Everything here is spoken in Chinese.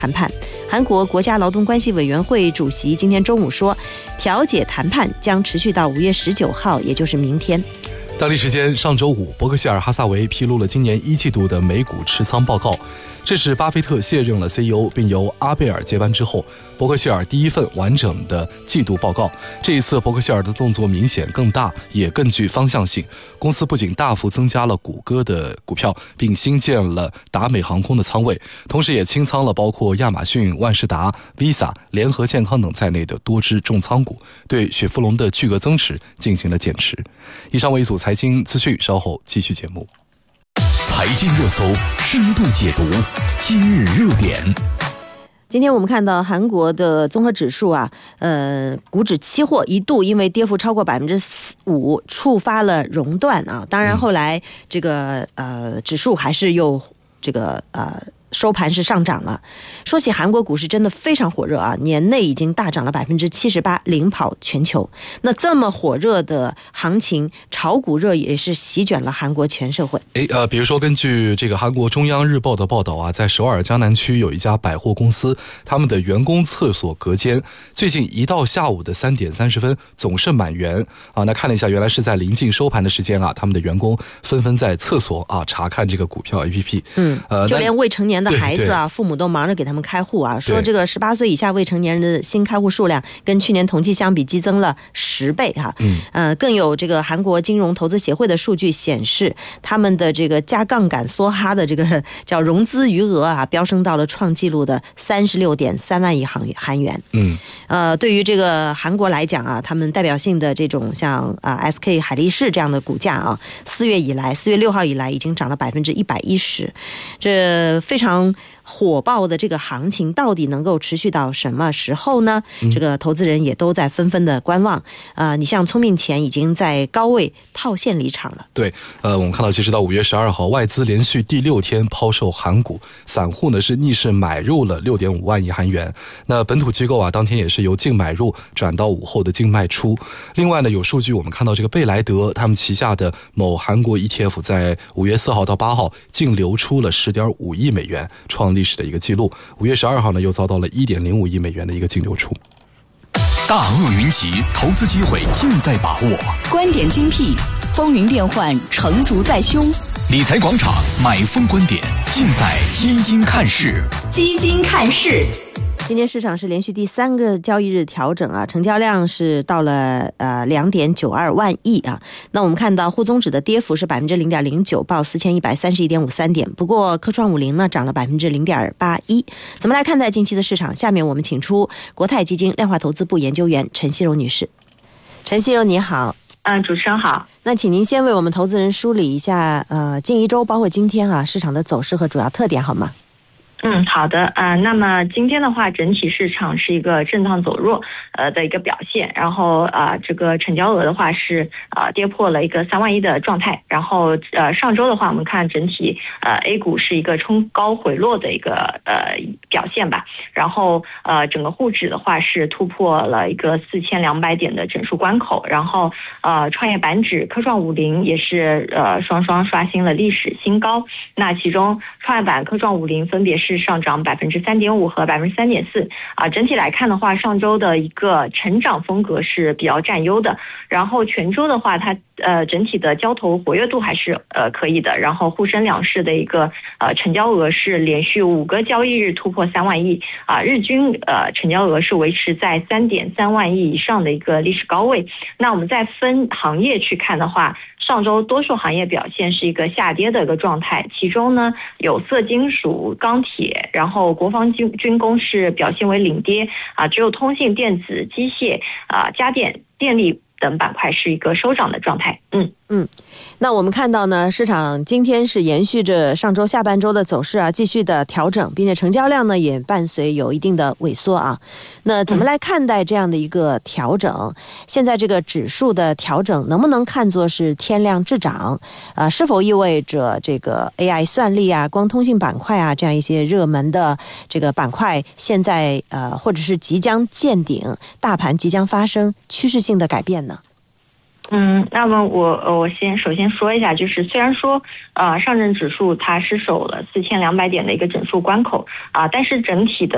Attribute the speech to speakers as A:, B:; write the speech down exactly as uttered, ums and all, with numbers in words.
A: 谈判。韩国国家劳动关系委员会主席今天中午说，调解谈判将持续到五月十九号，也就是明天。
B: 当地时间上周五，伯克希尔哈萨维披露了今年一季度的美股持仓报告，这是巴菲特卸任了 C E O 并由阿贝尔接班之后，伯克希尔第一份完整的季度报告。这一次伯克希尔的动作明显更大，也更具方向性。公司不仅大幅增加了谷歌的股票，并新建了达美航空的仓位，同时也清仓了包括亚马逊、万事达、Visa、联合健康等在内的多只重仓股，对雪佛龙的巨额增持进行了减持。以上为一组财经资讯，稍后继续节目。
C: 财经热搜深度解读，今日热点。
A: 今天我们看到韩国的综合指数啊，呃，股指期货一度因为跌幅超过百分之五，触发了熔断啊。当然后来这个呃指数还是又这个呃。收盘是上涨了。说起韩国股市真的非常火热啊，年内已经大涨了百分之七十八，领跑全球。那这么火热的行情，炒股热也是席卷了韩国全社会。
B: 诶呃，比如说根据这个韩国中央日报的报道啊，在首尔江南区有一家百货公司，他们的员工厕所隔间最近一到下午的三点三十分总是满员啊。那看了一下，原来是在临近收盘的时间啊，他们的员工纷纷在厕所啊查看这个股票 A P P。嗯，呃，就连未成年的孩子啊，父母都忙着给他们开户啊，说这个十八岁以下未成年人的新开户数量跟去年同期相比激增了十倍哈。嗯，呃，更有这个韩国金融投资协会的数据显示，他们的这个加杠杆梭哈的这个叫融资余额啊，飙升到了创纪录的三十六点三万亿韩元。嗯，呃，对于这个韩国来讲啊，他们代表性的这种像啊 S K 海力士这样的股价啊，四月以来，四月六号以来已经涨了百分之一百一十，这非常火爆的这个行情到底能够持续到什么时候呢？这个投资人也都在纷纷的观望。呃，你像聪明钱已经在高位套现离场了。对，呃，我们看到其实到五月十二号，外资连续第六天抛售韩股，散户呢是逆势买入了六点五万亿韩元。那本土机构啊，当天也是由净买入转到午后的净卖出。另外呢，有数据我们看到这个贝莱德他们旗下的某韩国 E T F 在五月四号到八号净流出了十点五亿美元，创历史的一个记录。五月十二号呢，又遭到了一点零五亿美元的一个净流出。
C: 大鳄云集，投资机会尽在把握。
D: 观点精辟，风云变幻，成竹在胸。
C: 理财广场，买风观点，尽在基金看市。
D: 基金看市。
A: 今天市场是连续第三个交易日调整啊，成交量是到了呃两点九二万亿啊。那我们看到沪综指的跌幅是百分之零点零九，报四千一百三十一点五三点。不过科创五零呢涨了百分之零点八一。怎么来看待近期的市场？下面我们请出国泰基金量化投资部研究员陈希柔女士。陈希柔你好。
E: 嗯，主持人好。
A: 那请您先为我们投资人梳理一下呃近一周包括今天啊市场的走势和主要特点好吗？
E: 嗯，好的啊、呃。那么今天的话，整体市场是一个震荡走弱呃的一个表现，然后啊、呃、这个成交额的话是呃跌破了一个三万亿的状态，然后呃上周的话，我们看整体呃 A 股是一个冲高回落的一个呃表现吧，然后呃整个沪指的话是突破了一个四千两百点的整数关口，然后呃创业板指、科创五零也是呃双双刷新了历史新高，那其中创业板、科创五零分别是上涨百分之三点五和百分之三点四啊。整体来看的话，上周的一个成长风格是比较占优的。然后全周的话，它呃整体的交投活跃度还是呃可以的。然后沪深两市的一个呃成交额是连续五个交易日突破三万亿啊，日均呃成交额是维持在三点三万亿以上的一个历史高位。那我们再分行业去看的话，上周多数行业表现是一个下跌的一个状态，其中呢有色金属、钢铁，然后国防军军工是表现为领跌啊，只有通信、电子、机械啊、家电、电力等板块是一个收涨的状态。嗯
A: 嗯，那我们看到呢，市场今天是延续着上周下半周的走势啊，继续的调整，并且成交量呢也伴随有一定的萎缩啊。那怎么来看待这样的一个调整？嗯、现在这个指数的调整能不能看作是天量滞涨？啊、呃，是否意味着这个 A I 算力啊、光通信板块啊这样一些热门的这个板块，现在呃或者是即将见顶，大盘即将发生趋势性的改变呢？
E: 嗯，那么我我先首先说一下，就是虽然说呃上证指数它失守了四千两百点的一个整数关口啊、呃，但是整体的